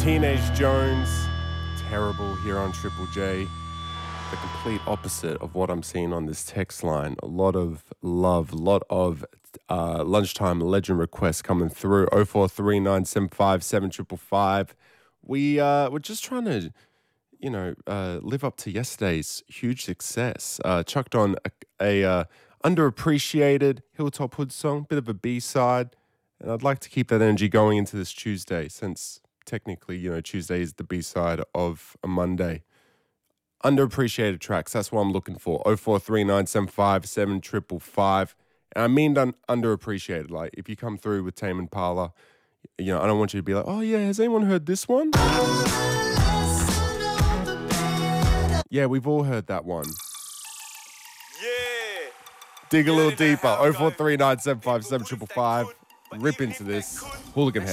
Teenage Jones, Terrible here on Triple J. The complete opposite of what I'm seeing on this text line. A lot of love, a lot of lunchtime legend requests coming through. 0439757555. We're just trying to, live up to yesterday's huge success. Chucked on a underappreciated Hilltop Hood song, bit of a B-side. And I'd like to keep that energy going into this Tuesday, since technically, Tuesday is the B-side of a Monday. Underappreciated tracks, that's what I'm looking for. 0439757555. And I mean underappreciated. Like, if you come through with Tame Impala, I don't want you to be like, oh yeah, has anyone heard this one? Yeah, we've all heard that one. Yeah. Dig a little deeper. 0439757555. Rip into this. Hooligan Head.